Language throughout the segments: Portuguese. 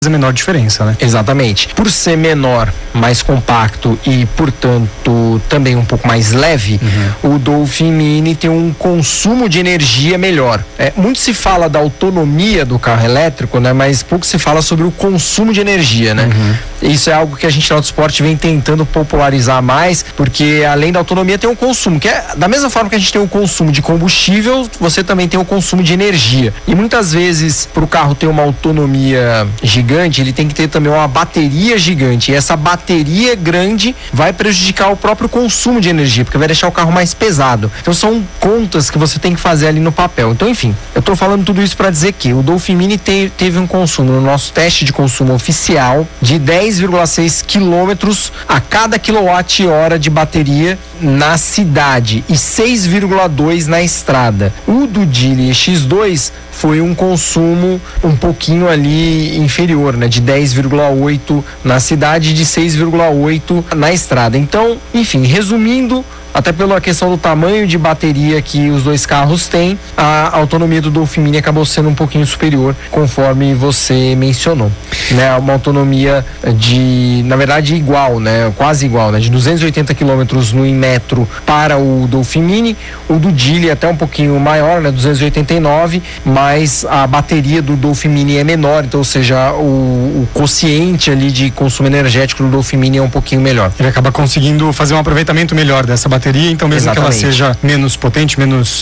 a menor diferença, né? Exatamente. Por ser menor, mais compacto e, portanto, também um pouco mais leve, o Dolphin Mini tem um consumo de energia melhor. Muito se fala da autonomia do carro elétrico, né? Mas pouco se fala sobre o consumo de energia, né? Isso é algo que a gente na Autosport vem tentando popularizar mais, porque além da autonomia tem um consumo, que é da mesma forma que a gente tem o consumo de combustível, você também tem o consumo de energia. E muitas vezes, para o carro ter uma autonomia gigante, ele tem que ter também uma bateria gigante. E essa bateria grande vai prejudicar o próprio consumo de energia, porque vai deixar o carro mais pesado. Então são contas que você tem que fazer ali no papel. Então, enfim, eu tô falando tudo isso para dizer que o Dolphin Mini teve um consumo no nosso teste de consumo oficial de 10,6 quilômetros a cada quilowatt-hora de bateria na cidade e 6,2 na estrada. O do Geely X2 foi um consumo um pouquinho ali inferior, né? De 10,8 na cidade e de 6,8 na estrada. Então, enfim, resumindo, até pela questão do tamanho de bateria que os dois carros têm, a autonomia do Dolphin Mini acabou sendo um pouquinho superior, conforme você mencionou, né? Uma autonomia na verdade, igual, né? Quase igual, né? De 280 km no metro para o Dolphin Mini. O do Geely até um pouquinho maior, né? 289, mas a bateria do Dolphin Mini é menor, então, ou seja, o quociente ali de consumo energético do Dolphin Mini é um pouquinho melhor. Ele acaba conseguindo fazer um aproveitamento melhor dessa bateria, então mesmo Exatamente. que ela seja menos potente,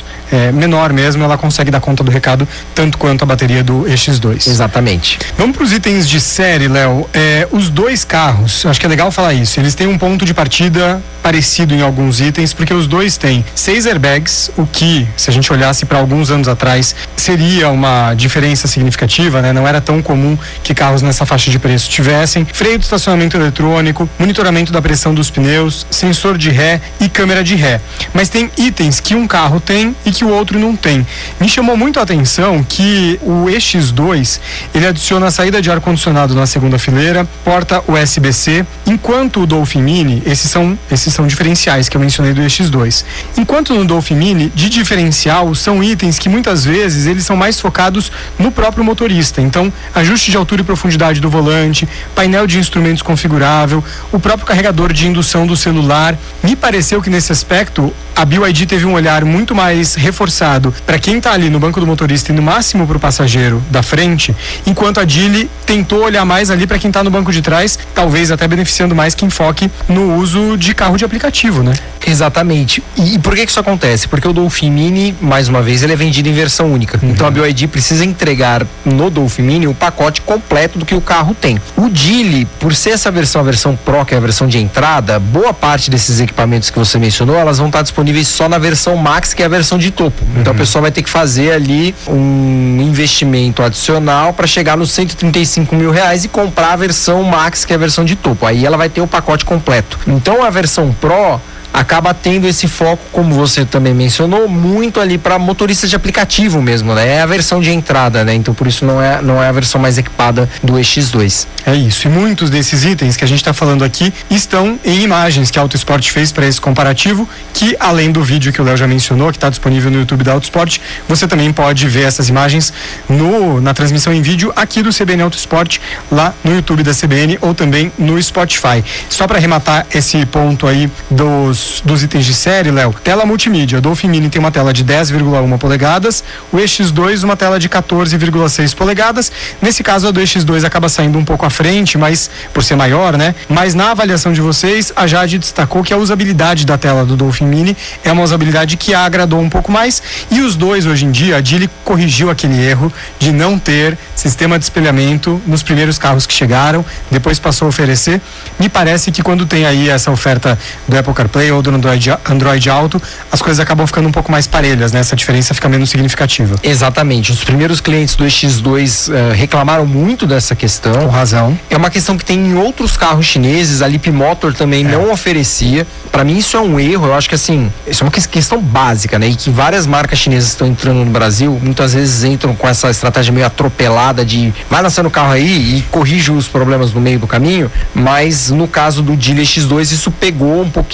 menor mesmo, ela consegue dar conta do recado tanto quanto a bateria do EX2. Exatamente. Vamos para os itens de série, Léo. Os dois carros, acho que é legal falar isso, eles têm um ponto de partida parecido em alguns itens, porque os dois têm 6 airbags, o que, se a gente olhasse para alguns anos atrás, seria uma diferença significativa, né? Não era tão comum que carros nessa faixa de preço tivessem. Freio de estacionamento eletrônico, monitoramento da pressão dos pneus, sensor de ré e câmera de ré. Mas tem itens que um carro tem e que o outro não tem. Me chamou muito a atenção que o EX2, ele adiciona a saída de ar-condicionado na segunda fileira, porta USB-C, enquanto o Dolphin Mini, esses são diferenciais que eu mencionei do EX2. Enquanto no Dolphin Mini, de diferencial, são itens que muitas vezes eles são mais focados no próprio motorista. Então, ajuste de altura e profundidade do volante, painel de instrumentos configurável, o próprio carregador de indução do celular. Me pareceu que nesse aspecto a BYD teve um olhar muito mais reforçado para quem está ali no banco do motorista e no máximo para o passageiro da frente, enquanto a Geely tentou olhar mais ali para quem está no banco de trás, talvez até beneficiando mais quem foque no uso de carro de aplicativo, né? Exatamente. E por que isso acontece? Porque o Dolphin Mini, mais uma vez, ele é vendido em versão única. Então a BYD precisa entregar no Dolphin Mini o pacote completo do que o carro tem. O Geely, por ser essa versão, a versão Pro, que é a versão de entrada, boa parte desses equipamentos que você mencionou, elas vão estar disponíveis só na versão Max, que é a versão de topo. Então a pessoa vai ter que fazer ali um investimento adicional para chegar nos R$135 mil e comprar a versão Max, que é a versão de topo. Aí ela vai ter o pacote completo. Então a versão Pro acaba tendo esse foco, como você também mencionou, muito ali para motoristas de aplicativo mesmo, né? É a versão de entrada, né? Então por isso não é a versão mais equipada do EX2. É isso, e muitos desses itens que a gente está falando aqui estão em imagens que a Autosport fez para esse comparativo, que além do vídeo que o Léo já mencionou, que está disponível no YouTube da Autosport, você também pode ver essas imagens na transmissão em vídeo aqui do CBN Autosport, lá no YouTube da CBN ou também no Spotify. Só para arrematar esse ponto aí dos itens de série, Léo, tela multimídia. O Dolphin Mini tem uma tela de 10,1 polegadas, o EX2 uma tela de 14,6 polegadas. Nesse caso, a do EX2 acaba saindo um pouco à frente, mas por ser maior, né? Mas na avaliação de vocês, a Jade destacou que a usabilidade da tela do Dolphin Mini é uma usabilidade que a agradou um pouco mais, e os dois, hoje em dia, a Geely corrigiu aquele erro de não ter sistema de espelhamento nos primeiros carros que chegaram, depois passou a oferecer. Me parece que quando tem aí essa oferta do Apple CarPlay ou do Android Auto, as coisas acabam ficando um pouco mais parelhas, né? Essa diferença fica menos significativa. Exatamente. Os primeiros clientes do X2 reclamaram muito dessa questão. Com razão. É uma questão que tem em outros carros chineses, a Leapmotor também não oferecia. Para mim isso é um erro, eu acho que assim, isso é uma questão básica, né? E que várias marcas chinesas estão entrando no Brasil, muitas vezes entram com essa estratégia meio atropelada de vai lançando o carro aí e corrige os problemas no meio do caminho, mas no caso do Geely X2 isso pegou um pouquinho,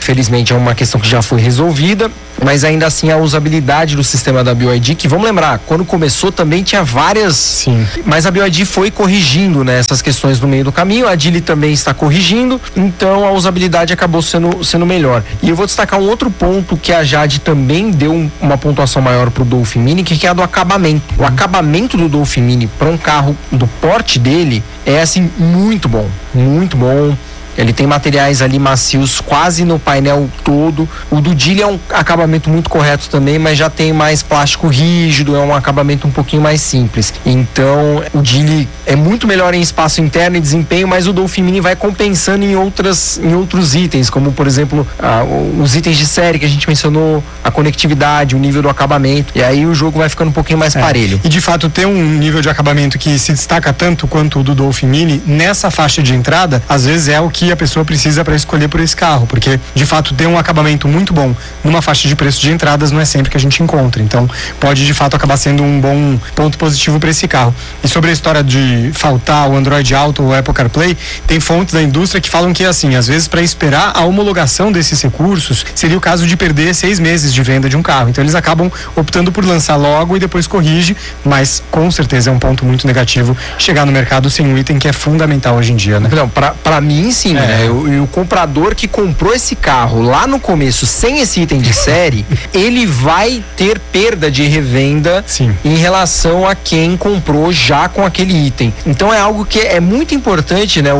felizmente é uma questão que já foi resolvida, mas ainda assim a usabilidade do sistema da BYD, que vamos lembrar, quando começou também tinha várias, Sim. Mas a BYD foi corrigindo, né, essas questões no meio do caminho, a Geely também está corrigindo, então a usabilidade acabou sendo melhor. E eu vou destacar um outro ponto que a Jade também deu uma pontuação maior pro Dolphin Mini, que é a do acabamento. O acabamento do Dolphin Mini para um carro do porte dele é assim muito bom, muito bom. Ele tem materiais ali macios quase no painel todo. O do Geely é um acabamento muito correto também, mas já tem mais plástico rígido, é um acabamento um pouquinho mais simples. Então, o Geely é muito melhor em espaço interno e desempenho, mas o Dolphin Mini vai compensando em outros itens, como por exemplo, os itens de série que a gente mencionou, a conectividade, o nível do acabamento. E aí o jogo vai ficando um pouquinho mais parelho. E de fato ter um nível de acabamento que se destaca tanto quanto o do Dolphin Mini nessa faixa de entrada, às vezes é o que a pessoa precisa para escolher por esse carro, porque de fato ter um acabamento muito bom numa faixa de preço de entradas não é sempre que a gente encontra, então pode de fato acabar sendo um bom ponto positivo para esse carro. E sobre a história de faltar o Android Auto ou o Apple CarPlay, tem fontes da indústria que falam que assim, às vezes para esperar a homologação desses recursos, seria o caso de perder 6 meses de venda de um carro, então eles acabam optando por lançar logo e depois corrige, mas com certeza é um ponto muito negativo chegar no mercado sem um item que é fundamental hoje em dia, né? Não, para mim sim, né? E o comprador que comprou esse carro lá no começo sem esse item de série, ele vai ter perda de revenda Sim. em relação a quem comprou já com aquele item. Então é algo que é muito importante, né?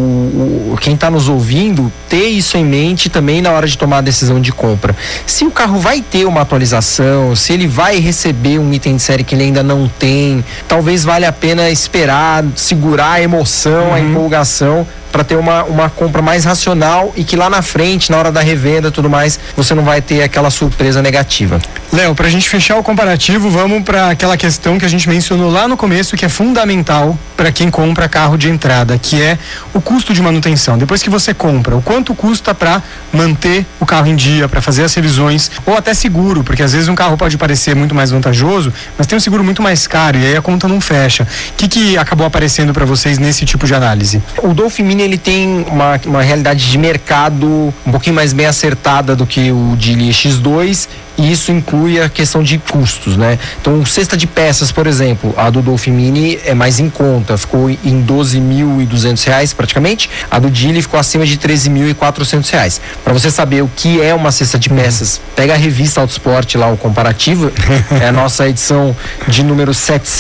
Quem está nos ouvindo ter isso em mente também na hora de tomar a decisão de compra. Se o carro vai ter uma atualização, se ele vai receber um item de série que ele ainda não tem, talvez valha a pena esperar, segurar a emoção, a empolgação, para ter uma compra mais racional e que lá na frente, na hora da revenda e tudo mais, você não vai ter aquela surpresa negativa. Léo, pra gente fechar o comparativo, vamos para aquela questão que a gente mencionou lá no começo, que é fundamental para quem compra carro de entrada, que é o custo de manutenção. Depois que você compra, o quanto custa para manter o carro em dia, para fazer as revisões, ou até seguro, porque às vezes um carro pode parecer muito mais vantajoso, mas tem um seguro muito mais caro e aí a conta não fecha. O que acabou aparecendo para vocês nesse tipo de análise? O Dolphin Mini ele tem uma realidade de mercado um pouquinho mais bem acertada do que o Geely X2, e isso inclui a questão de custos, né? Então, cesta de peças, por exemplo, a do Dolphin Mini é mais em conta, ficou em R$12.200 praticamente, a do Geely ficou acima de R$13.400. Para você saber o que é uma cesta de peças, pega a revista Autosport lá, o comparativo, é a nossa edição de número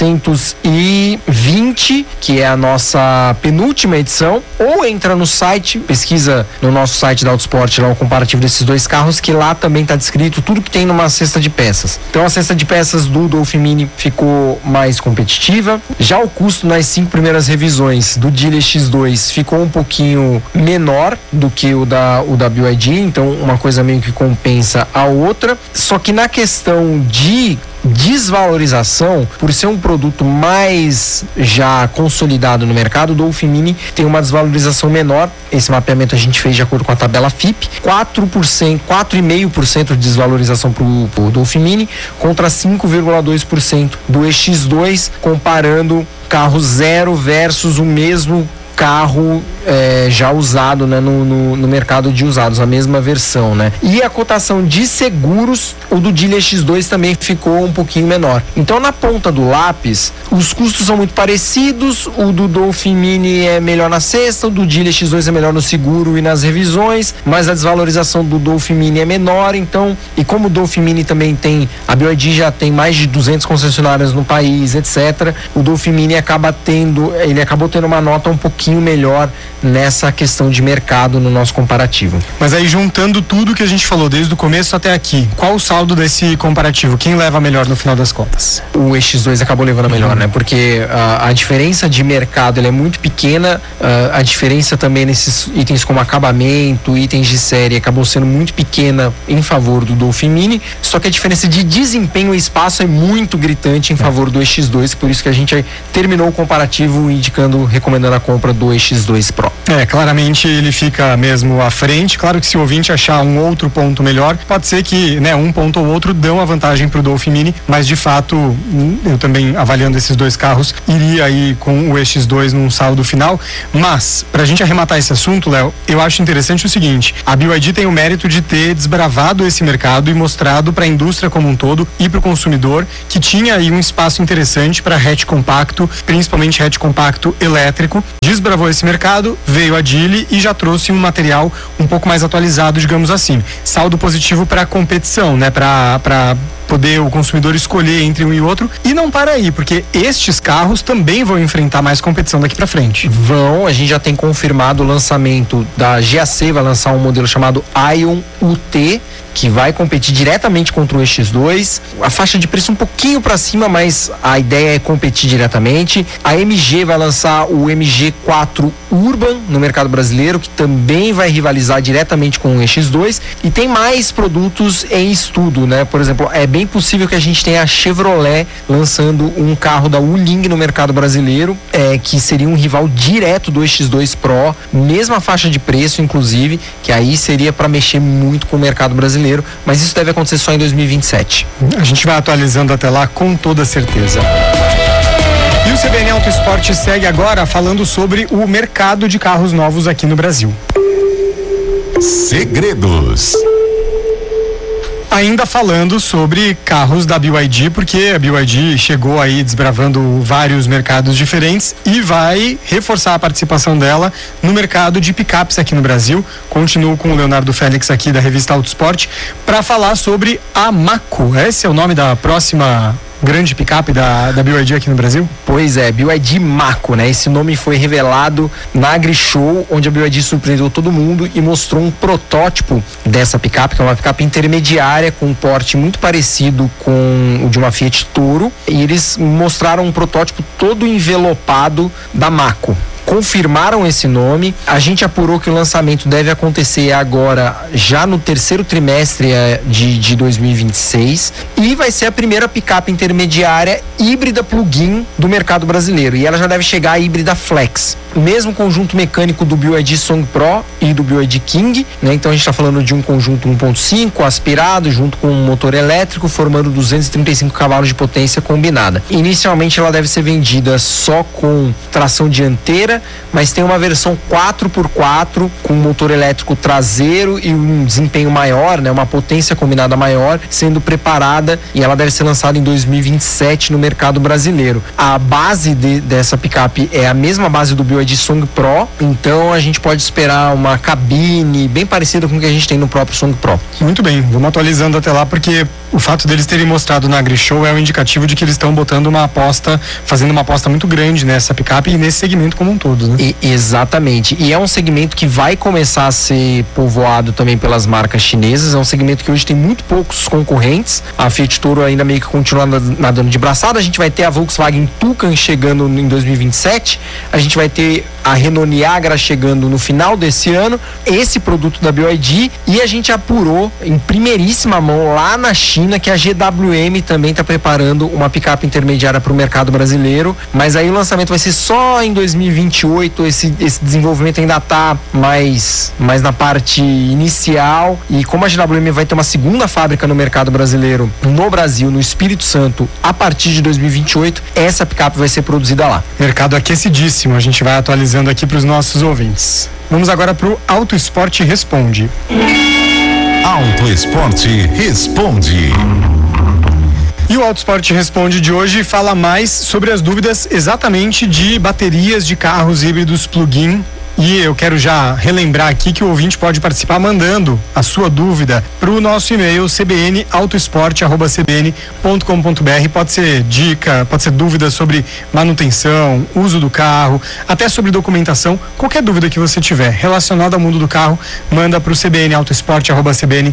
720, que é a nossa penúltima edição, ou entra no site, pesquisa no nosso site da Autosport lá o comparativo desses dois carros, que lá também está descrito tudo que tem numa cesta de peças. Então a cesta de peças do Dolphin Mini ficou mais competitiva. Já o custo nas 5 primeiras revisões do Geely X2 ficou um pouquinho menor do que o da BYD, então uma coisa meio que compensa a outra. Só que na questão de desvalorização, por ser um produto mais já consolidado no mercado, o Dolphin Mini tem uma desvalorização menor. Esse mapeamento a gente fez de acordo com a tabela FIP, 4,5% de desvalorização para o Dolphin Mini contra 5,2% do EX2, comparando carro zero versus o mesmo carro já usado, né, no mercado de usados, a mesma versão, né? E a cotação de seguros, o do Geely X2 também ficou um pouquinho menor. Então, na ponta do lápis, os custos são muito parecidos, o do Dolphin Mini é melhor na cesta, o do Geely X2 é melhor no seguro e nas revisões, mas a desvalorização do Dolphin Mini é menor, então, e como o Dolphin Mini também tem, a BYD já tem mais de 200 concessionárias no país, etc., o Dolphin Mini acabou tendo uma nota um pouquinho melhor nessa questão de mercado no nosso comparativo. Mas aí, juntando tudo que a gente falou desde o começo até aqui, qual o saldo desse comparativo? Quem leva melhor no final das contas? O EX2 acabou levando a melhor, né? Porque a diferença de mercado ela é muito pequena, a diferença também nesses itens como acabamento, itens de série, acabou sendo muito pequena em favor do Dolphin Mini, só que a diferença de desempenho e espaço é muito gritante em favor do EX2, por isso que a gente terminou o comparativo recomendando a compra do EX2 Pro. Claramente ele fica mesmo à frente. Claro que se o ouvinte achar um outro ponto melhor, pode ser que, um ponto ou outro dão a vantagem para o Dolphin Mini, mas de fato, eu também avaliando esses dois carros, iria aí com o EX2 num saldo final. Mas, pra gente arrematar esse assunto, Léo, eu acho interessante o seguinte: a BYD tem o mérito de ter desbravado esse mercado e mostrado para a indústria como um todo e para o consumidor que tinha aí um espaço interessante para hatch compacto, principalmente hatch compacto elétrico. Desbravou esse mercado, veio a Geely e já trouxe um material um pouco mais atualizado, digamos assim. Saldo positivo para a competição, para poder o consumidor escolher entre um e outro. E não para aí, porque estes carros também vão enfrentar mais competição daqui para frente. A gente já tem confirmado o lançamento da GAC, vai lançar um modelo chamado Ion UT, que vai competir diretamente contra o EX2. A faixa de preço um pouquinho para cima, mas a ideia é competir diretamente. A MG vai lançar o MG4 Urban no mercado brasileiro, que também vai rivalizar diretamente com o EX2. E tem mais produtos em estudo, Por exemplo, é bem possível que a gente tenha a Chevrolet lançando um carro da Wuling no mercado brasileiro, que seria um rival direto do EX2 Pro, mesma faixa de preço, inclusive, que aí seria para mexer muito com o mercado brasileiro, mas isso deve acontecer só em 2027. A gente vai atualizando até lá com toda certeza. E o CBN Auto Esporte segue agora falando sobre o mercado de carros novos aqui no Brasil. Segredos. Ainda falando sobre carros da BYD, porque a BYD chegou aí desbravando vários mercados diferentes e vai reforçar a participação dela no mercado de picapes aqui no Brasil. Continuo com o Leonardo Félix aqui da revista Auto Esporte para falar sobre a Mako. Esse é o nome da próxima grande picape da BYD aqui no Brasil? Pois é, BYD Mako, Esse nome foi revelado na AgriShow, onde a BYD surpreendeu todo mundo e mostrou um protótipo dessa picape, que é uma picape intermediária com um porte muito parecido com o de uma Fiat Toro, e eles mostraram um protótipo todo envelopado da Mako. Confirmaram esse nome. A gente apurou que o lançamento deve acontecer agora, já no terceiro trimestre de 2026, e vai ser a primeira picape intermediária híbrida plug-in do mercado brasileiro, e ela já deve chegar a híbrida flex. O mesmo conjunto mecânico do BYD Song Pro e do BYD King, Então a gente está falando de um conjunto 1.5 aspirado junto com um motor elétrico, formando 235 cavalos de potência combinada. Inicialmente ela deve ser vendida só com tração dianteira, mas tem uma versão 4x4 com motor elétrico traseiro e um desempenho maior, uma potência combinada maior, sendo preparada, e ela deve ser lançada em 2027 no mercado brasileiro. A base dessa picape é a mesma base do BYD Song Pro, então a gente pode esperar uma cabine bem parecida com o que a gente tem no próprio Song Pro. Muito bem, vamos atualizando até lá, porque o fato deles terem mostrado na AgriShow é um indicativo de que eles estão fazendo uma aposta muito grande nessa picape e nesse segmento como um todo. Exatamente, e é um segmento que vai começar a ser povoado também pelas marcas chinesas. É um segmento que hoje tem muito poucos concorrentes. A Fiat Toro ainda meio que continua nadando de braçada. A gente vai ter a Volkswagen Tucan chegando em 2027, a gente vai ter a Renault Niagara chegando no final desse ano, esse produto da BYD, e a gente apurou em primeiríssima mão lá na China que a GWM também está preparando uma picape intermediária para o mercado brasileiro, mas aí o lançamento vai ser só em 2028. Esse desenvolvimento ainda está mais na parte inicial, e como a GWM vai ter uma segunda fábrica no mercado brasileiro, no Brasil, no Espírito Santo, a partir de 2028, essa picape vai ser produzida lá. Mercado aquecidíssimo, a gente vai atualizando aqui para os nossos ouvintes. Vamos agora para o Auto Esporte Responde. Auto Esporte Responde. E o Auto Esporte Responde de hoje fala mais sobre as dúvidas exatamente de baterias de carros híbridos plug-in. E eu quero já relembrar aqui que o ouvinte pode participar mandando a sua dúvida para o nosso e-mail cbnautoesporte@cbn.com.br. Pode ser dica, pode ser dúvida sobre manutenção, uso do carro, até sobre documentação. Qualquer dúvida que você tiver relacionada ao mundo do carro, manda para o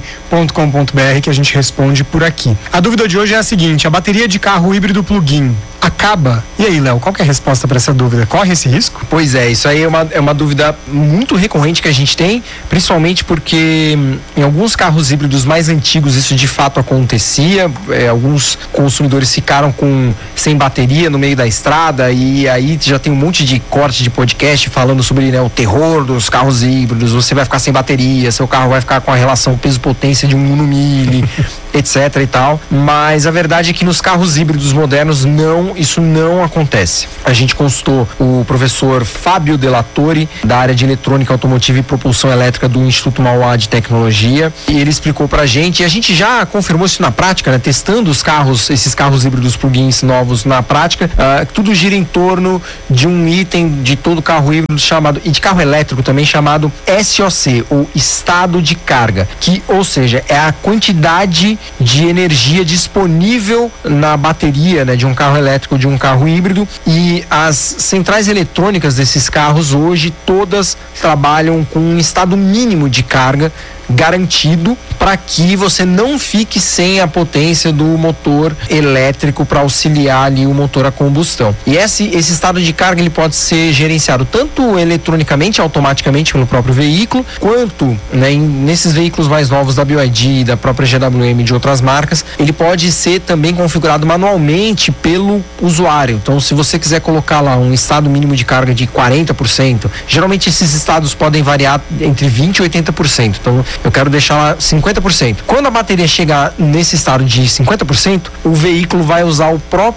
cbnautoesporte@cbn.com.br que a gente responde por aqui. A dúvida de hoje é a seguinte: a bateria de carro híbrido plug-in acaba. E aí, Léo, qual que é a resposta para essa dúvida? Corre esse risco? Pois é, isso aí é uma dúvida muito recorrente que a gente tem, principalmente porque em alguns carros híbridos mais antigos isso de fato acontecia. Alguns consumidores ficaram sem bateria no meio da estrada, e aí já tem um monte de corte de podcast falando sobre, né, o terror dos carros híbridos. Você vai ficar sem bateria, seu carro vai ficar com a relação peso-potência de 1 no mille, etc e tal. Mas a verdade é que nos carros híbridos modernos isso não acontece. A gente consultou o professor Fábio Delatorre, da área de eletrônica automotiva e propulsão elétrica do Instituto Mauá de Tecnologia, e ele explicou pra gente, e a gente já confirmou isso na prática, né, testando esses carros híbridos plug-ins novos na prática. Tudo gira em torno de um item de todo carro híbrido e de carro elétrico também, chamado SOC, ou estado de carga, ou seja, é a quantidade de energia disponível na bateria, né, de um carro elétrico ou de um carro híbrido. E as centrais eletrônicas desses carros hoje todas trabalham com um estado mínimo de carga garantido para que você não fique sem a potência do motor elétrico para auxiliar ali o motor a combustão. E esse estado de carga ele pode ser gerenciado tanto eletronicamente, automaticamente pelo próprio veículo, quanto, né, nesses veículos mais novos da BYD, da própria GWM e de outras marcas, ele pode ser também configurado manualmente pelo usuário. Então, se você quiser colocar lá um estado mínimo de carga de 40%, geralmente esses estados podem variar entre 20% e 80%. Então, eu quero deixar lá 50%. Quando a bateria chegar nesse estado de 50%, o veículo vai usar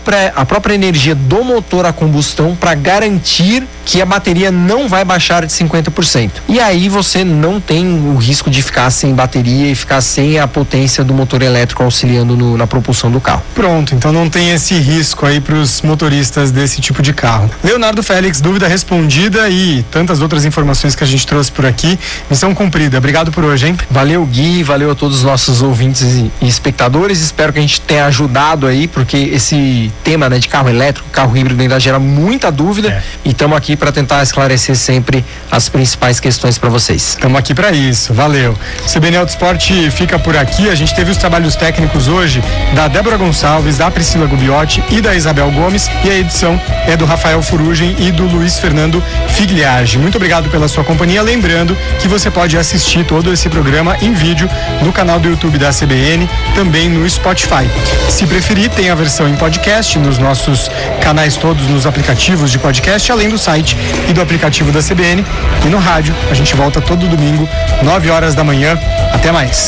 a própria energia do motor a combustão para garantir que a bateria não vai baixar de 50%. E aí você não tem o risco de ficar sem bateria e ficar sem a potência do motor elétrico auxiliando na propulsão do carro. Pronto, então não tem esse risco aí para os motoristas desse tipo de carro. Leonardo Félix, dúvida respondida e tantas outras informações que a gente trouxe por aqui. Missão cumprida. Obrigado por hoje, hein? Valeu, Gui, valeu a todos os nossos ouvintes e espectadores. Espero que a gente tenha ajudado aí, porque esse tema, né, de carro elétrico, carro híbrido ainda gera muita dúvida, e estamos aqui para tentar esclarecer sempre as principais questões para vocês. Estamos aqui para isso, valeu. O CBN Auto Esporte fica por aqui. A gente teve os trabalhos técnicos hoje da Débora Gonçalves, da Priscila Gubiotti e da Isabel Gomes, e a edição é do Rafael Furugem e do Luiz Fernando Figliage. Muito obrigado pela sua companhia. Lembrando que você pode assistir todo esse programa em vídeo no canal do YouTube da CBN, também no Spotify. Se preferir, tem a versão em podcast nos nossos canais todos, nos aplicativos de podcast, além do site e do aplicativo da CBN. E no rádio, a gente volta todo domingo, 9 horas da manhã. Até mais.